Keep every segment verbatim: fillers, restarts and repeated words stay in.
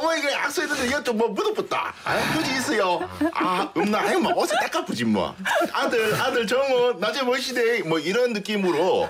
어머니 그래 악수했는데 이거 좀 뭐 묻어붙다. 아, 그지 있어요. 아, 없나? 아니 뭐 어서 닦아보지 뭐. 아들, 아들 정우 낮에 멋이대. 뭐 이런 느낌으로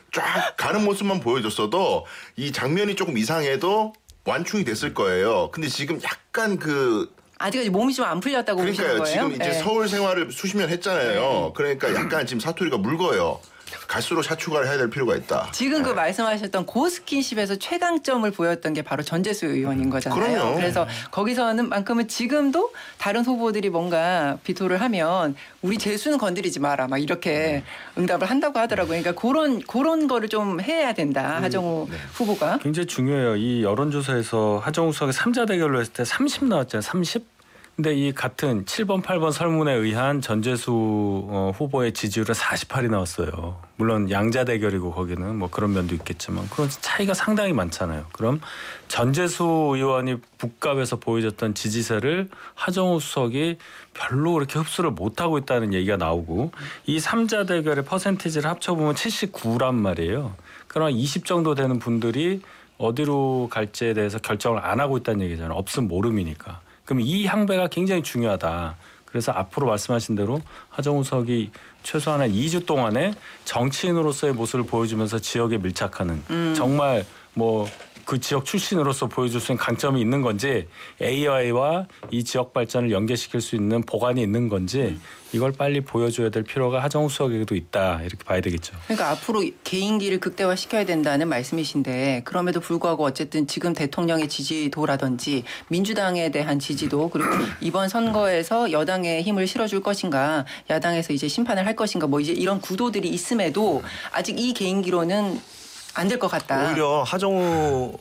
쫙 가는 모습만 보여줬어도 이 장면이 조금 이상해도 완충이 됐을 거예요. 근데 지금 약간 그 아직까지 몸이 좀 안 풀렸다고 보시는 그러니까요. 거예요? 지금 이제 네. 서울 생활을 수십 년 했잖아요. 네. 그러니까 약간 지금 사투리가 묽어요. 갈수록 샷추가를 해야 될 필요가 있다. 지금 그 말씀하셨던 고스킨십에서 최강점을 보였던 게 바로 전재수 의원인 거잖아요. 그럼요. 그래서 거기서는 만큼은 지금도 다른 후보들이 뭔가 비토를 하면 우리 재수는 건드리지 마라 막 이렇게 응답을 한다고 하더라고요. 그러니까 그런 그런 거를 좀 해야 된다. 하정우 네. 후보가. 굉장히 중요해요. 이 여론조사에서 하정우 수석이 삼자 대결로 했을 때 삼십 나왔잖아요. 삼십. 근데 이 같은 칠 번, 팔 번 설문에 의한 전재수 어, 후보의 지지율은 사십팔이 나왔어요. 물론 양자 대결이고 거기는 뭐 그런 면도 있겠지만 그런 차이가 상당히 많잖아요. 그럼 전재수 의원이 북갑에서 보여줬던 지지세를 하정우 수석이 별로 그렇게 흡수를 못하고 있다는 얘기가 나오고 이 삼자 대결의 퍼센티지를 합쳐보면 칠십구란 말이에요. 그럼 이십 정도 되는 분들이 어디로 갈지에 대해서 결정을 안 하고 있다는 얘기잖아요. 없음 모름이니까. 그럼 이 향배가 굉장히 중요하다. 그래서 앞으로 말씀하신 대로 하정우 수석이 최소한 한 이 주 동안에 정치인으로서의 모습을 보여주면서 지역에 밀착하는 음. 정말 뭐 그 지역 출신으로서 보여줄 수 있는 강점이 있는 건지 에이아이와 이 지역 발전을 연계시킬 수 있는 보관이 있는 건지 이걸 빨리 보여줘야 될 필요가 하정우 수석에게도 있다. 이렇게 봐야 되겠죠. 그러니까 앞으로 개인기를 극대화시켜야 된다는 말씀이신데 그럼에도 불구하고 어쨌든 지금 대통령의 지지도라든지 민주당에 대한 지지도 그리고 이번 선거에서 여당의 힘을 실어줄 것인가 야당에서 이제 심판을 할 것인가 뭐 이제 이런 구도들이 있음에도 아직 이 개인기로는 안 될 것 같다. 오히려 하정우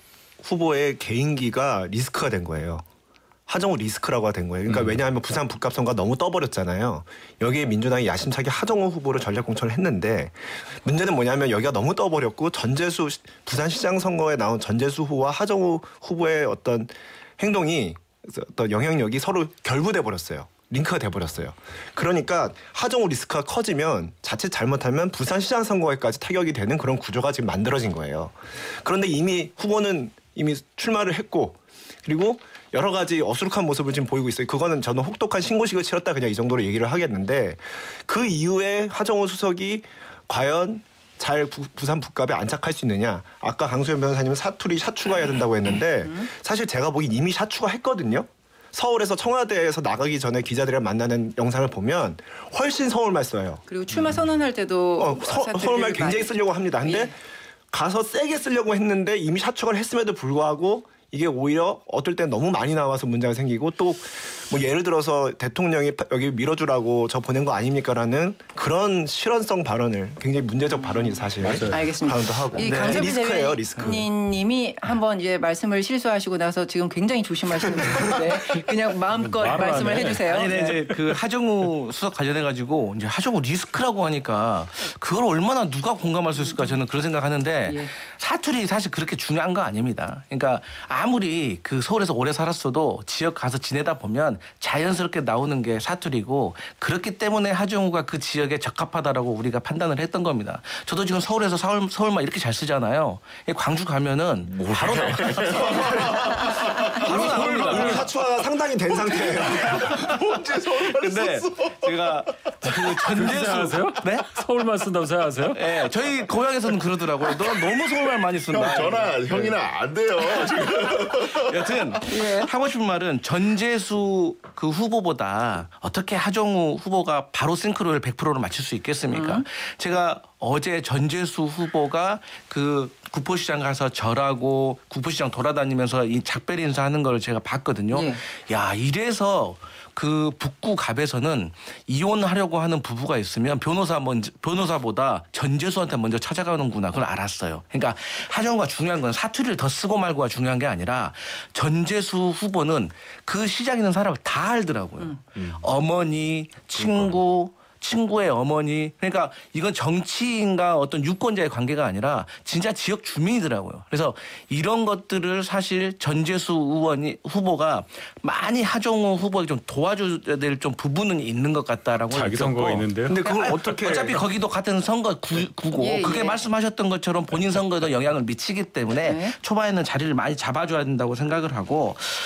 후보의 개인기가 리스크가 된 거예요. 하정우 리스크라고 된 거예요. 그러니까 음. 왜냐하면 부산 북갑 선거가 너무 떠버렸잖아요. 여기에 민주당이 야심차게 하정우 후보를 전략 공천을 했는데 문제는 뭐냐면 여기가 너무 떠버렸고 전재수 부산시장 선거에 나온 전재수 후보와 하정우 후보의 어떤 행동이 어떤 영향력이 서로 결부돼 버렸어요. 링크가 돼버렸어요. 그러니까 하정우 리스크가 커지면 자칫 잘못하면 부산시장 선거에까지 타격이 되는 그런 구조가 지금 만들어진 거예요. 그런데 이미 후보는 이미 출마를 했고 그리고 여러 가지 어수룩한 모습을 지금 보이고 있어요. 그거는 저는 혹독한 신고식을 치렀다 그냥 이 정도로 얘기를 하겠는데 그 이후에 하정우 수석이 과연 잘 부, 부산 북갑에 안착할 수 있느냐. 아까 강수현 변호사님은 사투리 샷추가해야 된다고 했는데 사실 제가 보기엔 이미 샷추가 했거든요. 서울에서 청와대에서 나가기 전에 기자들이랑 만나는 영상을 보면 훨씬 서울말 써요. 그리고 출마 선언할 때도 어, 서, 서울말 굉장히 쓰려고 합니다. 근데 예. 가서 세게 쓰려고 했는데 이미 샷축을 했음에도 불구하고 이게 오히려 어떨 땐 너무 많이 나와서 문제가 생기고 또 뭐 예를 들어서 대통령이 여기 밀어주라고 저 보낸 거 아닙니까라는 그런 실언성 발언을 굉장히 문제적 발언이 사실 알겠습니다. 발언도 하고 이 네, 강세빈 리스크예요 리스크. 대변인님이 한번 이제 말씀을 실수하시고 나서 지금 굉장히 조심하시는 분인데 그냥 마음껏 말씀을 해주세요. 아니, 네, 네. 이제 그 하정우 수석 관련해 가지고 이제 하정우 리스크라고 하니까 그걸 얼마나 누가 공감할 수 있을까 저는 그런 생각하는데 예. 사투리 사실 그렇게 중요한 거 아닙니다. 그러니까 아무리 그 서울에서 오래 살았어도 지역 가서 지내다 보면 자연스럽게 나오는 게 사투리고 그렇기 때문에 하정우가 그 지역에 적합하다라고 우리가 판단을 했던 겁니다. 저도 지금 서울에서 서울, 서울말 이렇게 잘 쓰잖아요. 광주 가면은 바로 나와요. 바로 나옵니다. 이미 사추가 상당히 된 상태예요. 언제 서울말 근데 썼어? 제가 그 전재수 생각하세요? 네? 서울말 쓴다고 생각하세요? 네, 저희 고향에서는 그러더라고요. 너 너무 서울말 많이 쓴다. 형 전화 형이나 안 돼요. 지금. 여튼 하고 싶은 말은 전재수 그 후보보다 어떻게 하정우 후보가 바로 싱크로율 백 퍼센트로 맞출 수 있겠습니까? 음. 제가 어제 전재수 후보가 그 구포시장 가서 절하고 구포시장 돌아다니면서 이 작별 인사하는 걸 제가 봤거든요. 예. 야 이래서 그 북구 갑에서는 이혼하려고 하는 부부가 있으면 변호사 먼저 변호사보다 전재수한테 먼저 찾아가는구나 그걸 알았어요. 그러니까 하정우가 중요한 건 사투리를 더 쓰고 말고가 중요한 게 아니라 전재수 후보는 그 시장 있는 사람을 다 알더라고요. 음. 음. 어머니, 친구. 친구의 어머니 그러니까 이건 정치인과 어떤 유권자의 관계가 아니라 진짜 지역 주민이더라고요. 그래서 이런 것들을 사실 전재수 의원이 후보가 많이 하정우 후보에게 좀 도와줘야 될 좀 부분은 있는 것 같다라고 자기 느꼈고. 선거가 있는데요. 근데 그걸 아니, 어떻게 어차피 거기도 같은 선거 구, 구고 예, 그게 예. 말씀하셨던 것처럼 본인 선거에도 영향을 미치기 때문에 네. 초반에는 자리를 많이 잡아줘야 된다고 생각을 하고